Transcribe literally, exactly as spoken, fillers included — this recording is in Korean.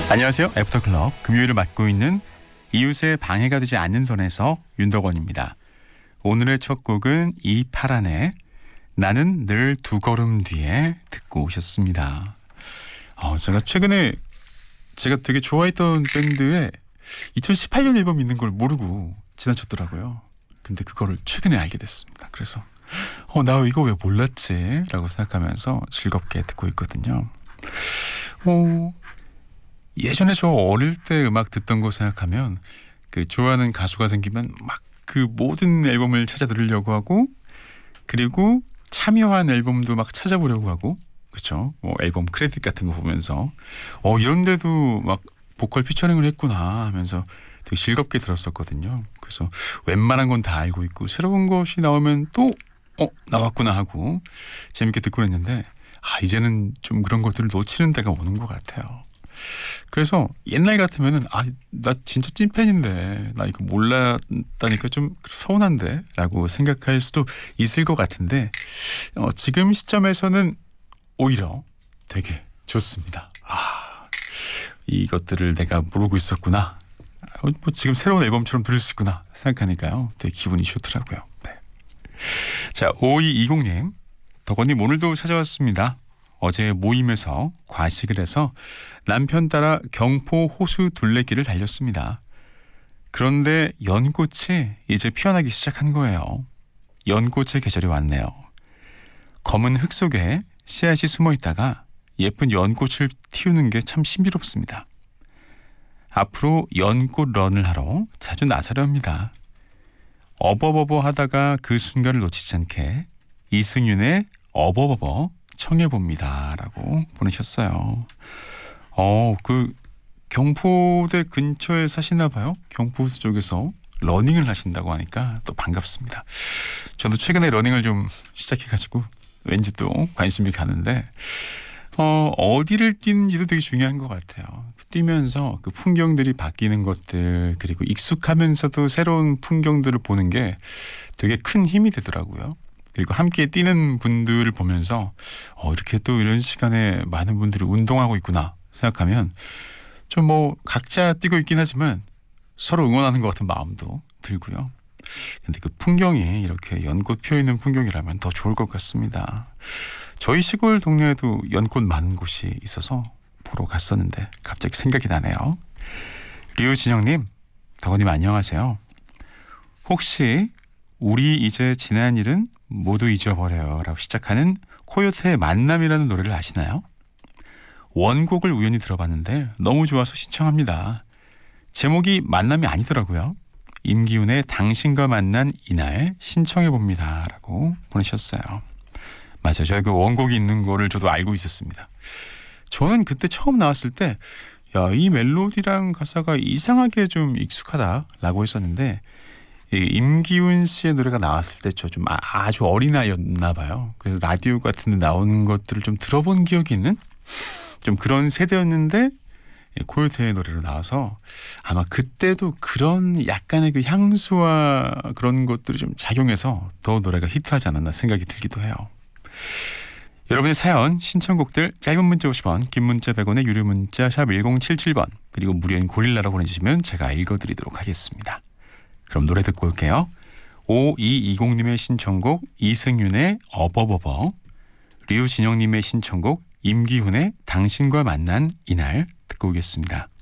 안녕하세요. 애프터클럽 금요일을 맡고 있는 이웃의 방해가 되지 않는 선에서 윤덕원입니다. 오늘의 첫 곡은 이파란의 나는 늘 두 걸음 뒤에 듣고 오셨습니다. 어, 제가 최근에 제가 되게 좋아했던 밴드에 이천십팔 년 앨범 있는 걸 모르고 지나쳤더라고요. 근데 그거를 최근에 알게 됐습니다. 그래서 어, 나 이거 왜 몰랐지? 라고 생각하면서 즐겁게 듣고 있거든요. 어, 예전에 저 어릴 때 음악 듣던 거 생각하면 그 좋아하는 가수가 생기면 막 그 모든 앨범을 찾아 들으려고 하고, 그리고 참여한 앨범도 막 찾아보려고 하고, 그렇죠? 뭐 앨범 크레딧 같은 거 보면서 어 이런데도 막 보컬 피처링을 했구나 하면서 되게 즐겁게 들었었거든요. 그래서 웬만한 건 다 알고 있고 새로운 것이 나오면 또 어 나왔구나 하고 재밌게 듣고 했는데, 아 이제는 좀 그런 것들을 놓치는 때가 오는 것 같아요. 그래서 옛날 같으면은 아 나 진짜 찐팬인데 나 이거 몰랐다니까 좀 서운한데 라고 생각할 수도 있을 것 같은데, 어, 지금 시점에서는 오히려 되게 좋습니다. 아 이것들을 내가 모르고 있었구나, 뭐 지금 새로운 앨범처럼 들을 수 있구나 생각하니까요 되게 기분이 좋더라고요. 네. 자, 오이이공 님, 덕원님 오늘도 찾아왔습니다. 어제 모임에서 과식을 해서 남편 따라 경포 호수 둘레길을 달렸습니다. 그런데 연꽃이 이제 피어나기 시작한 거예요. 연꽃의 계절이 왔네요. 검은 흙 속에 씨앗이 숨어 있다가 예쁜 연꽃을 틔우는 게 참 신비롭습니다. 앞으로 연꽃 런을 하러 자주 나서려 합니다. 어버버버 하다가 그 순간을 놓치지 않게 이승윤의 어버버버 청해봅니다 라고 보내셨어요. 어, 그 경포대 근처에 사시나 봐요. 경포호수 쪽에서 러닝을 하신다고 하니까 또 반갑습니다. 저도 최근에 러닝을 좀 시작해가지고 왠지 또 관심이 가는데, 어, 어디를 뛰는지도 되게 중요한 것 같아요. 뛰면서 그 풍경들이 바뀌는 것들, 그리고 익숙하면서도 새로운 풍경들을 보는 게 되게 큰 힘이 되더라고요. 그리고 함께 뛰는 분들을 보면서 어, 이렇게 또 이런 시간에 많은 분들이 운동하고 있구나 생각하면 좀 뭐 각자 뛰고 있긴 하지만 서로 응원하는 것 같은 마음도 들고요. 근데 그 풍경이 이렇게 연꽃 피어있는 풍경이라면 더 좋을 것 같습니다. 저희 시골 동네에도 연꽃 많은 곳이 있어서 보러 갔었는데 갑자기 생각이 나네요. 류진영님, 덕원님 안녕하세요. 혹시 우리 이제 지난 일은 모두 잊어버려요 라고 시작하는 코요태의 만남이라는 노래를 아시나요? 원곡을 우연히 들어봤는데 너무 좋아서 신청합니다. 제목이 만남이 아니더라고요. 임기훈의 당신과 만난 이날 신청해봅니다 라고 보내셨어요. 맞아요. 저희 그 원곡이 있는 거를 저도 알고 있었습니다. 저는 그때 처음 나왔을 때 야, 이 멜로디랑 가사가 이상하게 좀 익숙하다라고 했었는데, 이 임기훈 씨의 노래가 나왔을 때 저 좀 아주 어린아이였나 봐요. 그래서 라디오 같은 데 나오는 것들을 좀 들어본 기억이 있는 좀 그런 세대였는데, 코요태의 노래로 나와서 아마 그때도 그런 약간의 그 향수와 그런 것들이 좀 작용해서 더 노래가 히트하지 않았나 생각이 들기도 해요. 여러분의 사연, 신청곡들 짧은 문자 오십 원, 긴 문자 백 원의 유료 문자 샵 일공칠칠 번, 그리고 무료인 고릴라로 보내주시면 제가 읽어드리도록 하겠습니다. 그럼 노래 듣고 올게요. 오이이공 님의 신청곡 이승윤의 어버버버, 류진영님의 신청곡 임기훈의 당신과 만난 이날 듣고 오겠습니다.